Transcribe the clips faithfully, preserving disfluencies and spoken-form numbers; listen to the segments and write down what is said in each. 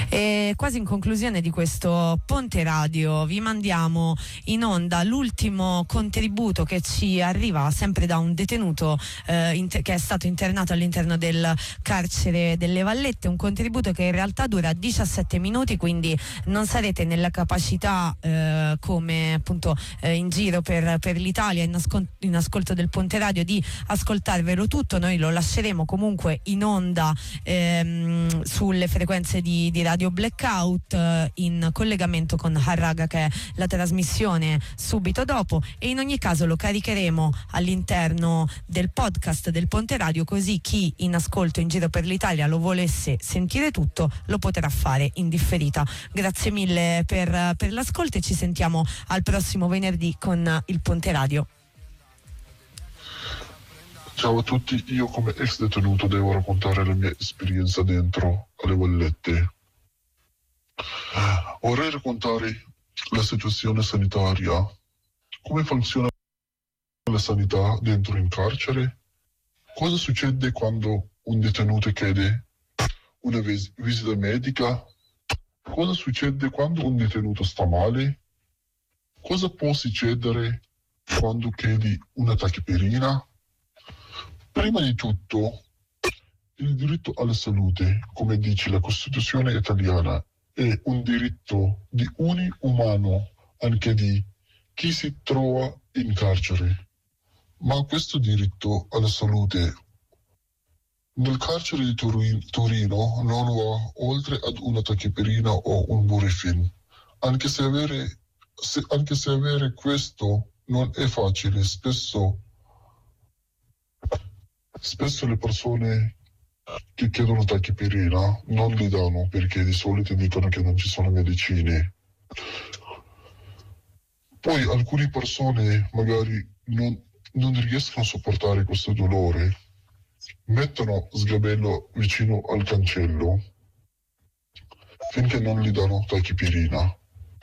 E quasi in conclusione di questo Ponte Radio vi mandiamo in onda l'ultimo contributo che ci arriva sempre da un detenuto eh, inter- che è stato internato all'interno del carcere delle Vallette, un contributo che in realtà dura diciassette minuti, quindi non sarete nella capacità eh, come appunto eh, in giro per, per l'Italia in, ascol- in ascolto del Ponte Radio di ascoltarvelo tutto. Noi lo lasceremo comunque in onda ehm, sulle frequenze di, di Radio Blackout eh, in collegamento con Harraga, che è la trasmissione subito dopo, e in ogni caso lo caricheremo all'interno del podcast del Ponte Radio, così chi in ascolto in giro per l'Italia lo volesse sentire tutto lo potrà fare in differita. Grazie mille per, per l'ascolto e ci sentiamo al prossimo venerdì con il Ponte Radio. Ciao a tutti, io come ex detenuto devo raccontare la mia esperienza dentro alle Vallette. Vorrei raccontare la situazione sanitaria, come funziona la sanità dentro in carcere, cosa succede quando un detenuto chiede una vis- visita medica, cosa succede quando un detenuto sta male, cosa può succedere quando chiedi una tachipirina. Prima di tutto, il diritto alla salute, come dice la Costituzione italiana, è un diritto di ogni umano, anche di chi si trova in carcere. Ma questo diritto alla salute nel carcere di Turin- Torino non va oltre ad una tachipirina o un Burifin. Anche se avere, se, anche se avere questo non è facile, spesso Spesso le persone che chiedono tachipirina non li danno perché di solito dicono che non ci sono medicine. Poi alcune persone magari non, non riescono a sopportare questo dolore, mettono sgabello vicino al cancello finché non gli danno tachipirina.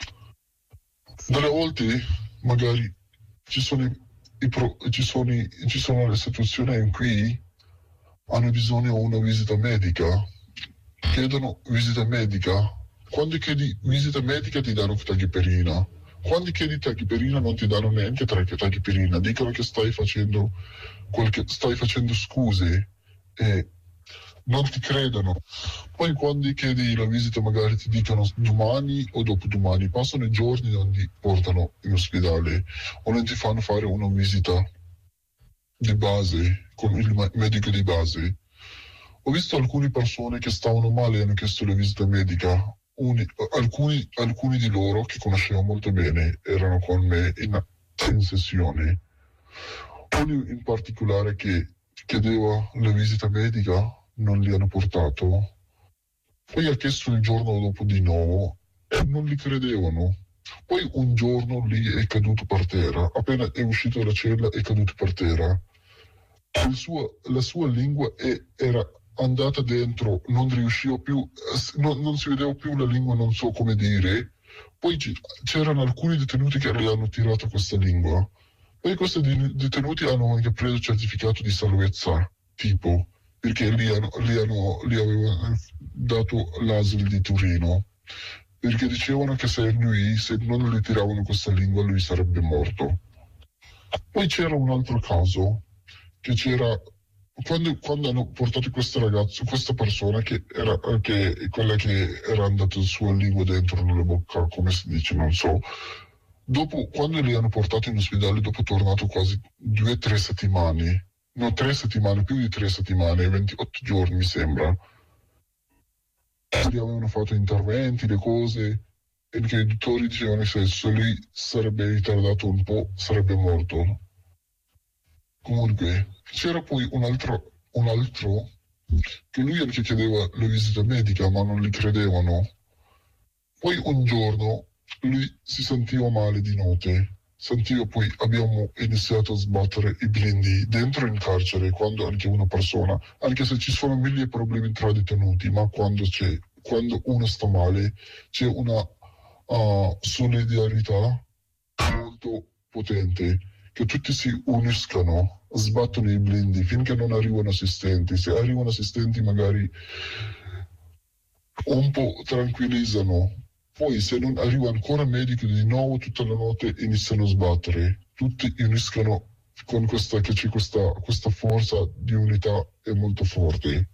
Delle volte magari ci sono i I pro, ci, sono, ci sono le situazioni in cui hanno bisogno di una visita medica, chiedono visita medica. Quando chiedi visita medica ti danno tachipirina. Quando chiedi tachipirina non ti danno neanche tachipirina, dicono che stai facendo, qualche, stai facendo scuse e non ti credono. Poi quando chiedi la visita magari ti dicono domani o dopodomani, passano i giorni e non ti portano in ospedale o non ti fanno fare una visita di base con il medico di base. Ho visto alcune persone che stavano male e hanno chiesto la visita medica. Uni, alcuni, alcuni di loro che conoscevo molto bene erano con me in, in sessione. Uno in particolare che chiedeva la visita medica non li hanno portato. Poi ha chiesto il giorno dopo di nuovo e non li credevano. Poi un giorno lì è caduto per terra, appena è uscito dalla cella è caduto per terra. Il suo, la sua lingua è, era andata dentro, non riusciva più, non, non si vedeva più la lingua, non so come dire. Poi c- c'erano alcuni detenuti che le hanno tirato questa lingua. Poi questi detenuti hanno anche preso il certificato di salvezza, tipo, perché lì, hanno, lì, hanno, lì avevano dato l'A S L di Torino, perché dicevano che se lui, se non gli tiravano questa lingua, lui sarebbe morto. Poi c'era un altro caso, che c'era, quando, quando hanno portato questo ragazzo, questa persona, che era che, quella che era andata sua lingua dentro nella bocca, come si dice, non so, dopo, quando li hanno portato in ospedale, dopo è tornato quasi due o tre settimane, no, tre settimane, più di tre settimane, ventotto giorni mi sembra. Gli avevano fatto interventi, le cose, e che i dottori dicevano che se lui sarebbe ritardato un po', sarebbe morto. Comunque, c'era poi un altro, un altro che lui anche chiedeva la visita medica, ma non gli credevano. Poi un giorno lui si sentiva male di notte. Sentiva, poi abbiamo iniziato a sbattere i blindi dentro in carcere, quando anche una persona, anche se ci sono mille problemi tra detenuti, ma quando c'è, quando uno sta male, c'è una uh, solidarietà molto potente, che tutti si uniscano, sbattono i blindi finché non arrivano assistenti. Se arrivano assistenti magari un po' tranquillizzano, poi se non arriva ancora il medico di nuovo tutta la notte iniziano a sbattere, tutti uniscono con questa, che c'è questa, questa forza di unità è molto forte.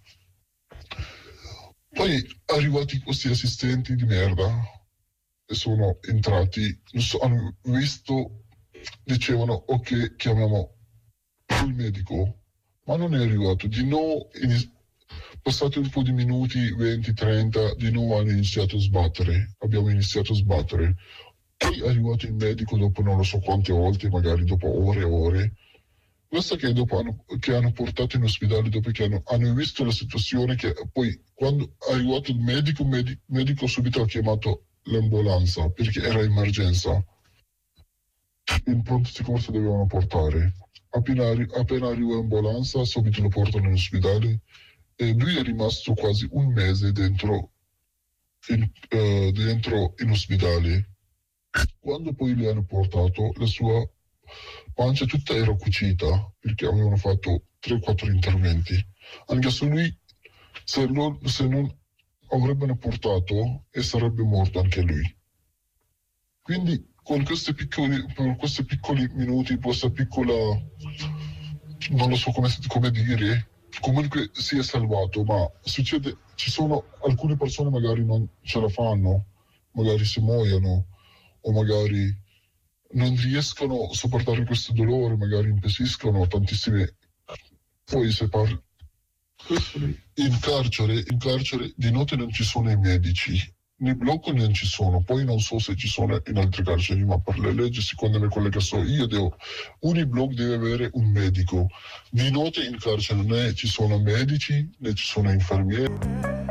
Poi arrivati questi assistenti di merda e sono entrati, so, hanno visto, dicevano ok chiamiamo il medico, ma non è arrivato, di nuovo iniz- passati un po' di minuti, venti trenta, di nuovo hanno iniziato a sbattere, abbiamo iniziato a sbattere. Poi è arrivato il medico dopo non lo so quante volte, magari dopo ore e ore. Questo che dopo hanno, che hanno portato in ospedale, dopo che hanno, hanno visto la situazione, che poi quando è arrivato il medico, il medi- medico subito ha chiamato l'ambulanza perché era emergenza. In pronto soccorso dovevano portare. Appena, arri- appena arriva l'ambulanza, subito lo portano in ospedale. E lui è rimasto quasi un mese dentro in, eh, dentro in ospedale. Quando poi li hanno portato, la sua pancia tutta era cucita perché avevano fatto tre quattro interventi. Anche se lui, se, lo, se non avrebbero portato, e sarebbe morto anche lui. Quindi con questi piccoli, per questi piccoli minuti, questa piccola, non lo so come, come dire, comunque si è salvato, ma succede, ci sono alcune persone magari non ce la fanno, magari si muoiono o magari non riescono a sopportare questo dolore, magari impensiscono tantissime. Poi se parli in carcere, in carcere di notte non ci sono i medici, nei blocchi non ci sono, poi non so se ci sono in altre carceri, ma per le leggi, secondo me quelle che so io, devo, ogni blocco deve avere un medico. Di notte in carcere non è, ci sono medici né ci sono infermieri.